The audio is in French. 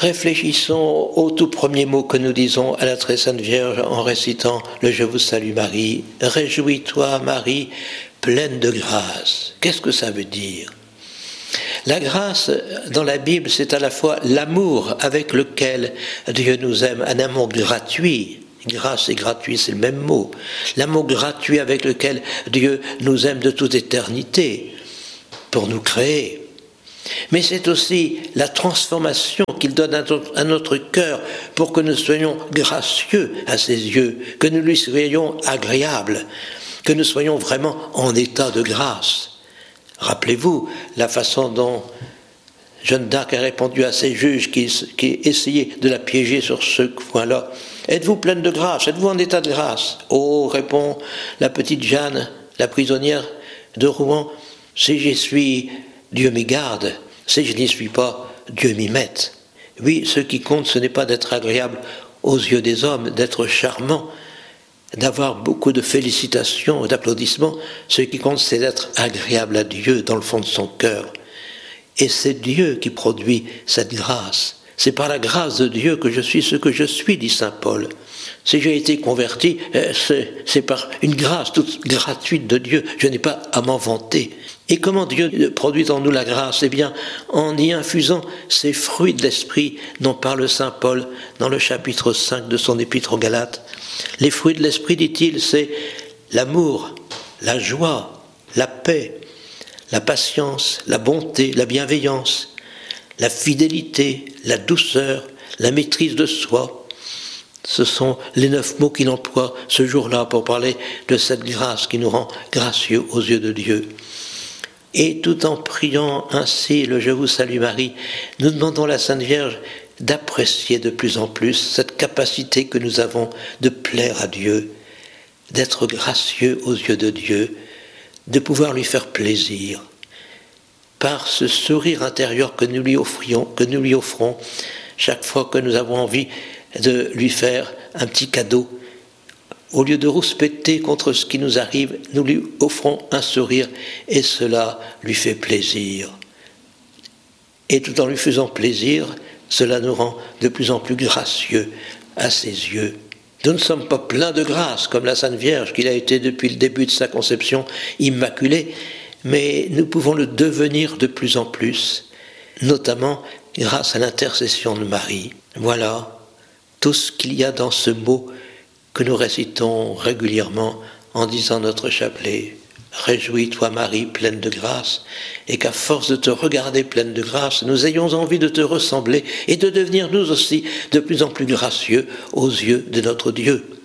Réfléchissons au tout premier mot que nous disons à la très sainte Vierge en récitant le Je vous salue Marie. Réjouis-toi Marie, pleine de grâce. Qu'est-ce que ça veut dire ? La grâce dans la Bible, c'est à la fois l'amour avec lequel Dieu nous aime, un amour gratuit. Grâce et gratuit, c'est le même mot. L'amour gratuit avec lequel Dieu nous aime de toute éternité pour nous créer. Mais c'est aussi la transformation qu'il donne à notre cœur pour que nous soyons gracieux à ses yeux, que nous lui soyons agréables, que nous soyons vraiment en état de grâce. Rappelez-vous la façon dont Jeanne d'Arc a répondu à ses juges qui essayaient de la piéger sur ce point-là. « Êtes-vous pleine de grâce? Êtes-vous en état de grâce ?» « Oh, répond la petite Jeanne, la prisonnière de Rouen, « si j'y suis, Dieu m'y garde. Si je n'y suis pas, Dieu m'y mette. » Oui, ce qui compte, ce n'est pas d'être agréable aux yeux des hommes, d'être charmant, d'avoir beaucoup de félicitations, d'applaudissements. Ce qui compte, c'est d'être agréable à Dieu dans le fond de son cœur. Et c'est Dieu qui produit cette grâce. C'est par la grâce de Dieu que je suis ce que je suis, dit saint Paul. Si j'ai été converti, c'est par une grâce toute gratuite de Dieu. Je n'ai pas à m'en vanter. Et comment Dieu produit en nous la grâce ? Eh bien, en y infusant ces fruits de l'esprit dont parle saint Paul dans le chapitre 5 de son épître aux Galates. Les fruits de l'esprit, dit-il, c'est l'amour, la joie, la paix, la patience, la bonté, la bienveillance, la fidélité, la douceur, la maîtrise de soi. Ce sont les 9 mots qu'il emploie ce jour-là pour parler de cette grâce qui nous rend gracieux aux yeux de Dieu. Et tout en priant ainsi le Je vous salue Marie, nous demandons à la Sainte Vierge d'apprécier de plus en plus cette capacité que nous avons de plaire à Dieu, d'être gracieux aux yeux de Dieu, de pouvoir lui faire plaisir. Par ce sourire intérieur que nous lui offrons chaque fois que nous avons envie de lui faire un petit cadeau. Au lieu de rouspéter contre ce qui nous arrive, nous lui offrons un sourire et cela lui fait plaisir. Et tout en lui faisant plaisir, cela nous rend de plus en plus gracieux à ses yeux. Nous ne sommes pas pleins de grâce comme la Sainte Vierge qu'il a été depuis le début de sa conception immaculée, mais nous pouvons le devenir de plus en plus, notamment grâce à l'intercession de Marie. Voilà tout ce qu'il y a dans ce mot que nous récitons régulièrement en disant notre chapelet. Réjouis-toi Marie, pleine de grâce, et qu'à force de te regarder pleine de grâce, nous ayons envie de te ressembler et de devenir nous aussi de plus en plus gracieux aux yeux de notre Dieu.